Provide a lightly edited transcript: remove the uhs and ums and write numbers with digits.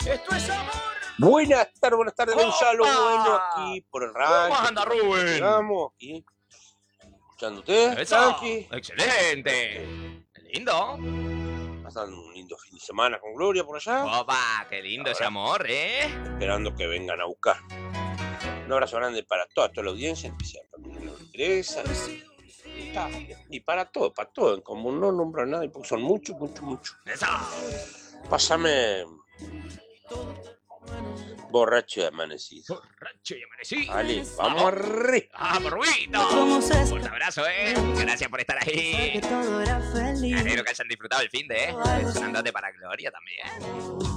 ¡Esto es amor! Buenas tardes, Gonzalo. ¡Opa! Bueno, aquí por el rancho. ¿Cómo anda, Rubén? Llegamos aquí, escuchándote. ¡Eso! Tranqui. ¡Excelente! ¡Lindo! Pasando un lindo fin de semana con Gloria por allá. ¡Opa! ¡Qué lindo ese amor, Esperando que vengan a buscar. Un abrazo grande para toda la audiencia, en especial para mí, Teresa. Y para todo, como no nombro a nadie, porque son muchos. ¡Eso! Pásame borracho y amanecido. ¡Borracho y amanecido! Vale, vamos arriba. ¡Vamos, Rubito! Un abrazo, Gracias por estar ahí. Me alegro que hayan disfrutado el fin de, Sonándote para Gloria también.